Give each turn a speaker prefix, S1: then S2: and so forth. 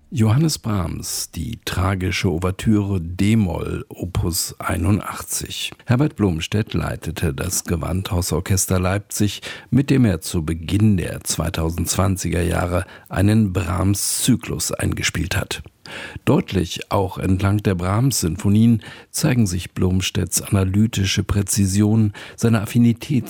S1: Johannes Brahms, die tragische Ouvertüre d-Moll, Opus 81. Herbert Blomstedt leitete das Gewandhausorchester Leipzig, mit dem er zu Beginn der 2020er Jahre einen Brahms-Zyklus eingespielt hat. Deutlich auch entlang der Brahms-Sinfonien zeigen sich Blomstedts analytische Präzision, seine Affinität